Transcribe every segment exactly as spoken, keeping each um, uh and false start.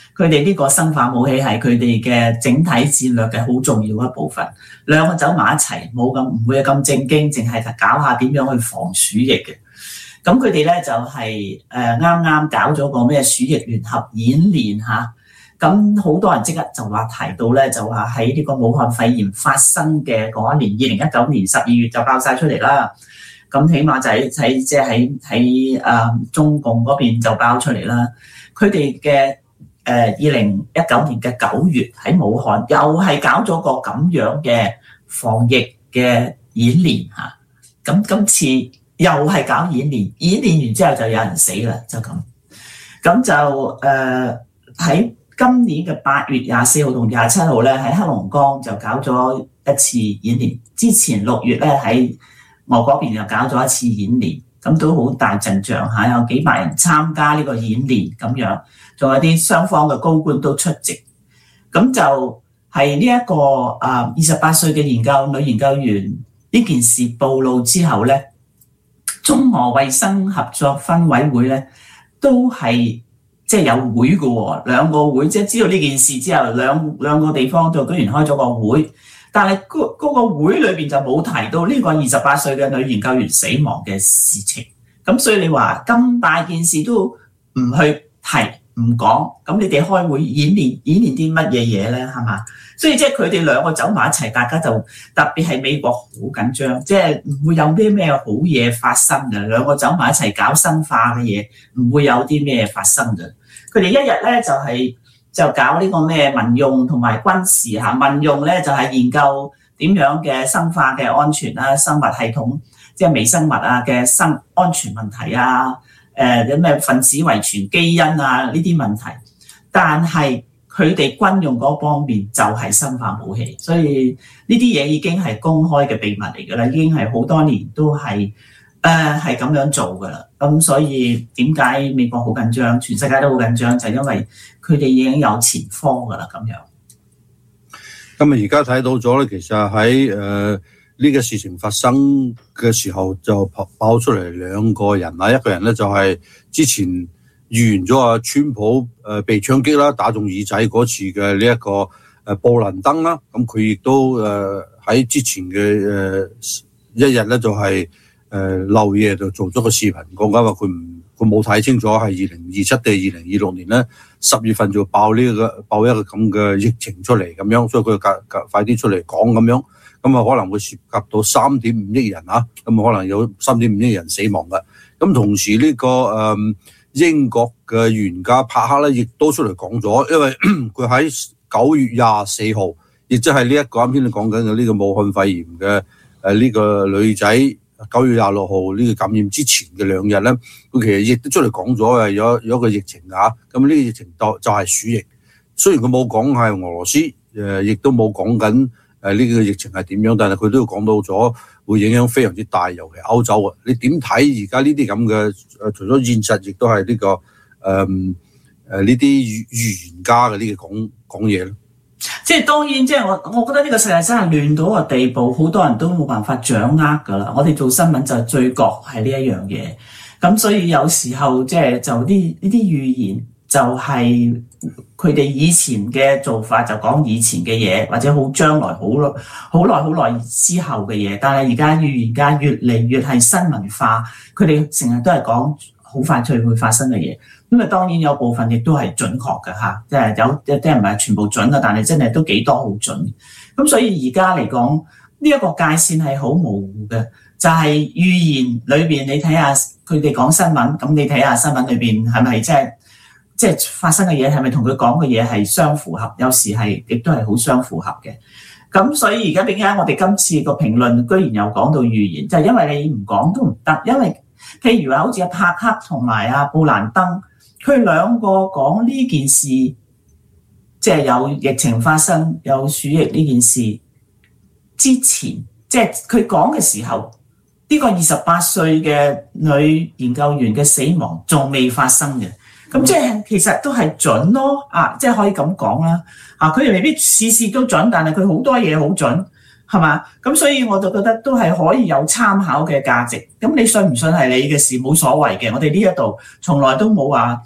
佢哋呢個生化武器係佢哋嘅整體戰略嘅好重要一部分。兩個走埋一齊，冇咁唔會咁正經，淨係搞下點樣去防鼠疫嘅。咁佢哋咧就係誒啱啱搞咗個咩鼠疫聯合演練嚇。咁好多人即刻就話提到咧，就話喺呢個武漢肺炎發生嘅嗰一年，二零一九年十二月就爆晒出嚟啦。咁起碼就喺喺即係喺喺誒中共嗰邊就爆出嚟啦。佢哋嘅誒二零一九年嘅九月喺武漢又係搞咗個咁樣嘅防疫嘅演練嚇。咁今次又係搞演練，演練完之後就有人死啦，就咁。咁就誒喺今年嘅八月廿四號同廿七號咧，喺黑龍江就搞咗一次演練。之前六月咧喺我嗰邊又搞咗一次演練，咁都好大陣仗嚇，有幾百人參加呢個演練咁樣，仲有啲雙方嘅高官都出席。咁就係呢一個啊二十八歲嘅研究女研究員呢件事暴露之後咧，中俄衛生合作分委會咧都係即係有會嘅喎，兩個會即係知道呢件事之後，兩兩個地方就居然開咗個會。但係嗰嗰個會裏邊就冇提到呢個二十八歲嘅女研究員死亡嘅事情，咁所以你話咁大件事都唔去提唔講，咁你哋開會演練演練啲乜嘢嘢咧？係嘛？所以即係佢哋兩個走埋一齊，大家就特別係美國好緊張，即係唔會有啲咩好嘢發生嘅。兩個走埋一齊搞生化嘅嘢，唔會有啲咩發生嘅。佢哋一日咧就係、是。就搞呢個咩民用同埋軍事嚇，民用咧就係研究點樣嘅生化嘅安全啦、生物系統，即係微生物啊嘅生安全問題啊，誒有咩分子遺傳基因啊呢啲問題。但係佢哋軍用嗰方面就係生化武器，所以呢啲嘢已經係公開嘅秘密嚟㗎啦，已經係好多年都係誒係咁樣做㗎啦。咁所以點解美國好緊張，全世界都好緊張，就係因為佢哋已經有前科㗎啦，咁樣。 咁啊，而家睇到咗咧，其實喺誒呢個事情發生嘅時候，就爆出嚟兩個人啦。一個人咧就係之前預言咗啊，川普誒被槍擊啦，打中耳仔嗰次嘅呢一個誒布林登啦。咁佢亦都誒喺之前嘅誒一日咧，就係誒漏夜就做咗個視頻，講緊話佢唔。佢冇睇清楚係二零二七定係二零二六年咧，十月份就爆呢、這個爆一個咁嘅疫情出嚟咁樣，所以佢快啲出嚟講咁樣，咁啊可能會涉及到三點五億人啊，咁啊可能有三點五億人死亡嘅。咁同時呢、這個誒、嗯、英國嘅預言家帕克咧，亦都出嚟講咗，因為佢喺九月廿四號，亦即係呢一個啱先你講緊嘅呢個武漢肺炎嘅誒呢個女仔。九月廿六號呢個感染之前嘅兩日咧，佢其實亦都出嚟講咗嘅，有有一個疫情啊，咁呢個疫情就就係鼠疫。雖然佢冇講係俄羅斯，誒亦都冇講緊誒呢個疫情係點樣，但係佢都要講到咗會影響非常之大，尤其歐洲啊。你點睇而家呢啲咁嘅誒？除咗現實，亦都係呢個誒誒呢啲預預言家嘅呢個講講嘢咧。 即係當然，即係我，我覺得呢個世界真係亂到個地步，好多人都冇辦法掌握㗎啦。我哋做新聞就最覺係呢一樣嘢，咁所以有時候即係就啲呢啲預言就係佢哋以前嘅做法，就講以前嘅嘢，或者好將來好耐好耐好耐之後嘅嘢。但係而家預言家越嚟越係新聞化，佢哋成日都係講好快脆會發生嘅嘢。咁啊，當然有部分亦都係準確嘅嚇，即係有一啲唔係全部準啊，但係真係都幾多好準。咁所以而家嚟講，呢一個界線係好模糊嘅，就係預言裏邊你睇下佢哋講新聞，咁你睇下新聞裏邊係咪即係即係發生嘅嘢係咪同佢講嘅嘢係相符合？有時係亦都係好相符合嘅。咁所以而家點解我哋今次個評論居然又講到預言，就係因為你唔講都唔得，因為譬如話好似阿帕克同埋阿布蘭登。佢兩個講呢件事，即係有疫情發生、有鼠疫呢件事之前，即係佢講嘅時候，呢個二十八歲嘅女研究員嘅死亡仲未發生嘅，咁即係其實都係準咯，啊，即係可以咁講啦，啊，佢哋未必事事都準，但係佢好多嘢好準。係嘛？咁所以我就覺得都係可以有參考嘅價值。咁你信唔信係你嘅事冇所謂嘅。我哋呢一度從來都冇話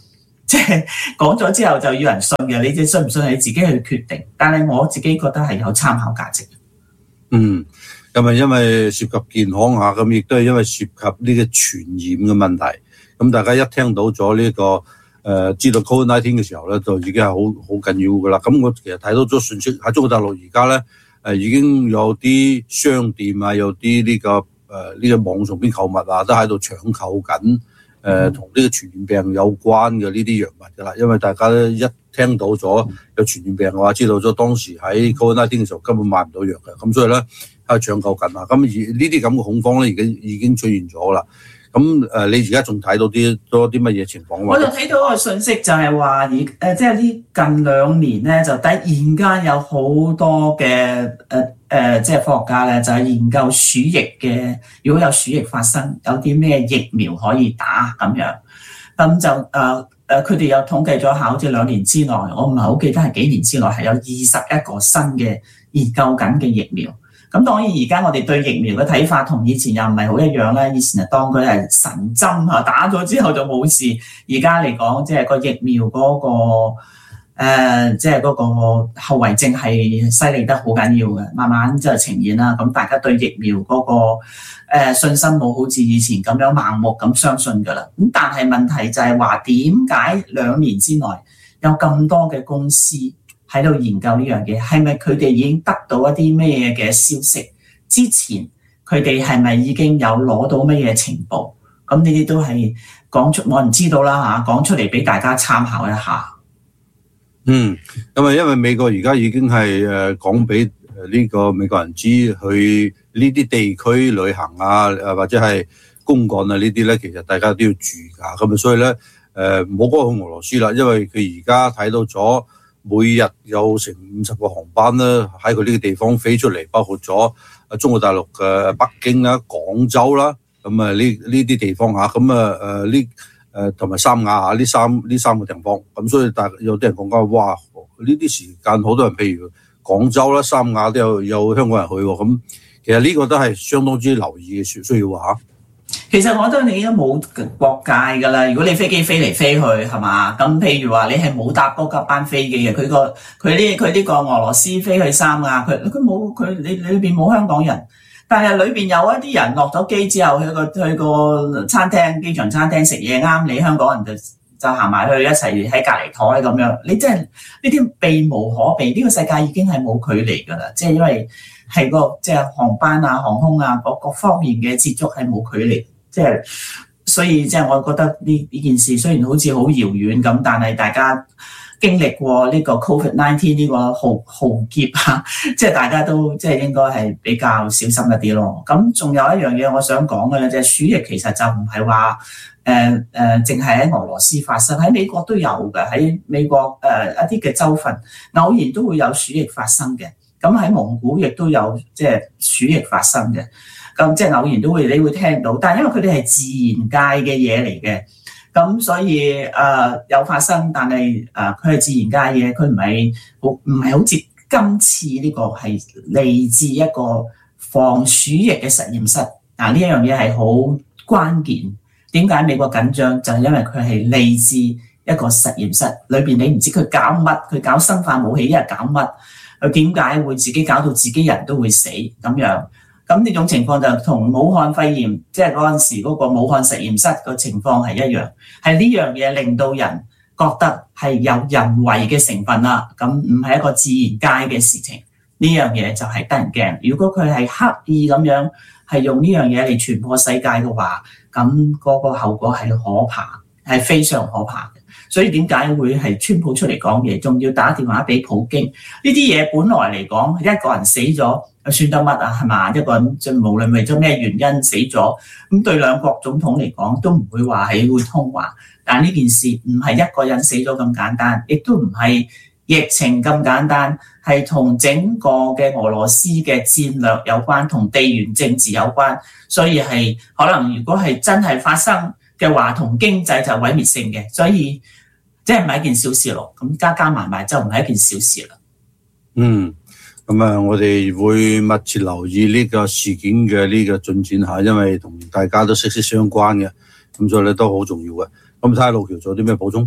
即係講咗之後就要人信嘅，你哋信唔信係你自己去決定。但係我自己覺得係有參考價值。 嗯，咁啊，因為涉及健康下，咁亦都係因為涉及呢個傳染嘅問題。咁大家一聽到咗呢、這個誒、呃、知道 Covid 十九 嘅時候咧，就已經係好好緊要噶啦。咁我其實睇到咗信息喺中國大陸而家咧，誒、呃、已經有啲商店啊，有啲呢、這個誒呢、呃這個網上邊購物啊，都喺度搶購緊誒同呢個傳染病有關嘅呢啲藥物噶啦。因為大家咧一聽到咗有傳染病嘅話，知道咗當時喺 Covid 十九 嘅時候根本買唔到藥嘅，咁所以咧喺度搶購緊啊。咁而呢啲咁嘅恐慌咧，已經已經出現咗啦。咁誒，你而家仲睇到啲多啲乜嘢情況？ 我就睇到個信息就係話，而誒即係呢近兩年咧，就突然間有好多嘅誒誒，即係科學家咧，就係研究鼠疫嘅。如果有鼠疫發生，有啲咩疫苗可以打咁樣？咁就誒誒，佢、呃、哋有統計咗下，好似兩年之內，我唔係好記得係幾年之內，係有二十一個新嘅研究緊嘅疫苗。咁當然而家我哋對疫苗嘅睇法同以前又唔係好一樣啦。以前係當佢係神針啊，打咗之後就冇事。而家嚟講，即係個疫苗嗰個誒，即係嗰個後遺症係犀利得好緊要嘅，慢慢就呈現啦。咁大家對疫苗嗰個誒信心冇好似以前咁樣盲目咁相信㗎啦。咁但係問題就係話，點解兩年之內有咁多嘅公司喺度研究呢樣嘢，係咪佢哋已經得到一啲咩嘅消息？之前佢哋係咪已經有攞到咩嘢情報？咁呢啲都係講出冇人知道啦嚇，講出嚟俾大家參考一下。 嗯，咁啊，因為美國而家已經係誒講俾呢個美國人知，去呢啲地區旅行啊，誒或者係公幹啊呢啲咧，其實大家都要注意㗎。咁啊，所以咧誒唔好講去俄羅斯啦，因為佢而家睇到咗。每日有成五十個航班咧喺佢呢個地方飛出嚟，包括咗啊中國大陸嘅北京啦、廣州啦，咁啊呢呢啲地方嚇，咁啊誒呢誒同埋三亞嚇呢三呢三個地方，咁所以大有啲人講緊哇呢啲時間好多人，譬如廣州啦、三亞都有有香港人去喎，咁其實呢個都係相當之留意嘅需需要嚇。 其實我覺得你都冇國界㗎啦。如果你飛機飛嚟飛去係嘛，咁譬如話你係冇搭嗰架班飛機嘅，佢個佢呢佢呢個俄羅斯飛去三亞，佢佢冇佢你你裏邊冇香港人，但係裏邊有一啲人落咗機之後去個去個餐廳機場餐廳食嘢，啱你香港人就就行埋去一齊喺隔離台咁樣。你真係呢啲避無可避，呢個世界已經係冇距離㗎啦，即係因為係個即係航班啊、航空啊各各方面嘅接觸係冇距離。即係，所以即係我覺得呢呢件事雖然好似好遙遠咁，但係大家經歷過呢個 Covid 十九 呢個浩浩劫啊，即係大家都即係應該係比較小心一啲咯。咁仲有一樣嘢我想講嘅咧，就係鼠疫其實就唔係話誒誒，淨係喺俄羅斯發生，喺美國都有嘅。喺美國誒、呃、一啲嘅州份偶然都會有鼠疫發生嘅。咁喺蒙古亦都有即係鼠疫發生嘅。咁即係偶然都會，你會聽到，但係因為佢哋係自然界嘅嘢嚟嘅，咁所以誒、呃、有發生，但係誒佢係自然界嘢，佢唔係好唔係好似今次呢個係嚟自一個防鼠疫嘅實驗室。嗱，呢一樣嘢係好關鍵。點解美國緊張？就係、是、因為佢係嚟自一個實驗室裏邊，你唔知佢搞乜，佢搞生化武器，一係搞乜，佢點解會自己搞到自己人都會死咁樣？咁呢種情況就同武漢肺炎，即係嗰陣時嗰個武漢實驗室個情況係一樣，係呢樣嘢令到人覺得係有人為嘅成分啦。咁唔係一個自然界嘅事情，呢樣嘢就係得人驚。如果佢係刻意咁樣係用呢樣嘢嚟傳播世界嘅話，咁嗰個後果係可怕，係非常可怕嘅。所以點解會係川普出嚟講嘢，仲要打電話俾普京？呢啲嘢本來嚟講，一個人死咗。算得乜啊？係嘛？一個人即係無論為咗咩原因死咗，咁對兩國總統嚟講都唔會話係會通話。但呢件事唔係一個人死咗咁簡單，亦都唔係疫情咁簡單，係同整個嘅俄羅斯嘅戰略有關，同地緣政治有關。所以係可能如果係真係發生嘅話，同經濟就毀滅性嘅。所以即係唔係一件小事咯。咁加加埋埋就唔係一件小事啦。 嗯。咁啊，我哋會密切留意呢個事件嘅呢個進展下，因為同大家都息息相關嘅，咁所以咧都好重要嘅。咁睇下路橋仲有啲咩補充？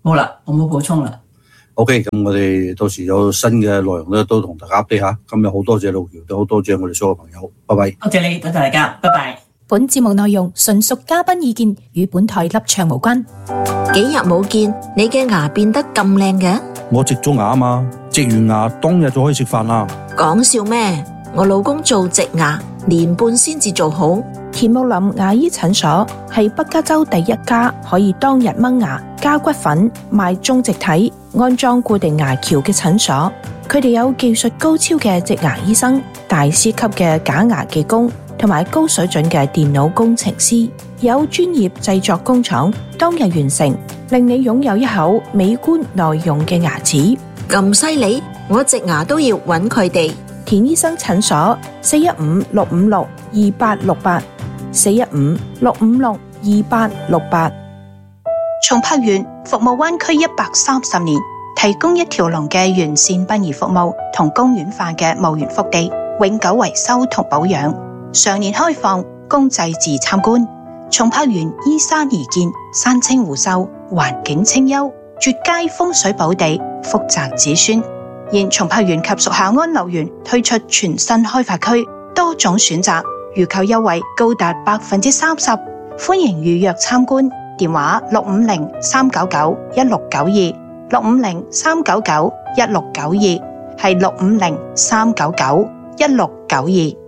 冇啦，我冇補充啦。 OK， 咁我哋到時有新嘅內容咧，都同大家 update 下。今日好多謝路橋，都好多謝我哋所有朋友，拜拜。 多謝你，多謝大家，拜拜。 本節目內容純屬嘉賓意見，與本台立場無關。 幾日冇見，你嘅牙變得咁靚嘅？ 我植咗牙啊嘛，植完牙當日就可以食飯啦。 講笑咩？我老公做植牙，年半先至做好。 田木林牙醫診所係北加州第一家可以當日掹牙、加骨粉、賣中植體、安裝固定牙橋嘅診所。佢哋有技術高超嘅植牙醫生、大師級嘅假牙技工，同埋高水準嘅電腦工程師，有專業製作工廠，當日完成，令你擁有一口美觀耐用嘅牙齒。 咁犀利，我植牙都要揾佢哋。 田醫生診所四一五六五六二八六八，四一五六五六二八六八。 松柏園服務灣區一百三十年，提供一條龍嘅完善殯儀服務同公園化嘅墓園福地，永久維修同保養，常年開放供祭祀參觀。松柏園依山而建，山清湖秀，環境清幽，絕佳風水寶地，福澤子孫。現松柏園及屬下安樂園推出全新開發區，多種選擇，預購優惠高達百分之三十，歡迎預約參觀。電話六五零三九九一六九二，六五零三九九一六九二，係六五零三九九一六九二。